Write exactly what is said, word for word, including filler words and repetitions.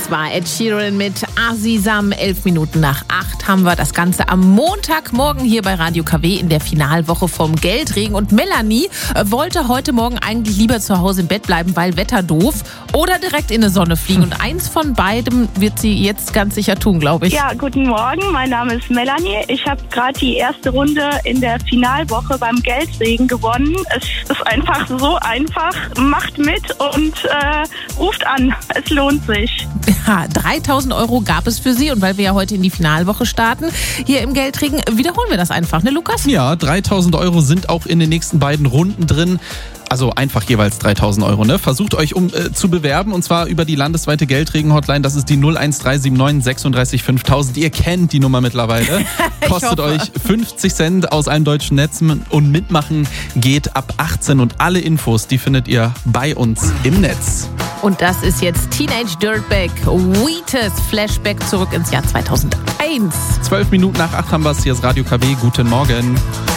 Das war Ed Sheeran mit Azizam. Elf Minuten nach acht haben wir das Ganze am Montagmorgen hier bei Radio K W in der Finalwoche vom Geldregen. Und Melanie wollte heute Morgen eigentlich lieber zu Hause im Bett bleiben, weil Wetter doof, oder direkt in die Sonne fliegen. Und eins von beidem wird sie jetzt ganz sicher tun, glaube ich. Ja, guten Morgen. Mein Name ist Melanie. Ich habe gerade die erste Runde in der Finalwoche beim Geldregen gewonnen. Es ist einfach so einfach. Macht mit und äh, ruft an. Es lohnt sich. Ja, dreitausend Euro gab es für Sie. Und weil wir ja heute in die Finalwoche starten, hier im Geldregen, wiederholen wir das einfach, ne Lukas? Ja, dreitausend Euro sind auch in den nächsten beiden Runden drin. Also einfach jeweils dreitausend Euro, ne? Versucht euch um äh, zu bewerben, und zwar über die landesweite Geldregen-Hotline. Das ist die null eins drei sieben neun sechsunddreißig fünftausend. Ihr kennt die Nummer mittlerweile. Kostet euch fünfzig Cent aus allen deutschen Netzen, und mitmachen geht ab achtzehn. Und alle Infos, die findet ihr bei uns im Netz. Und das ist jetzt Teenage Dirtbag, Wheatus, Flashback zurück ins Jahr zweitausendeins. Zwölf Minuten nach acht haben wir es. Hier ist Radio K W. Guten Morgen.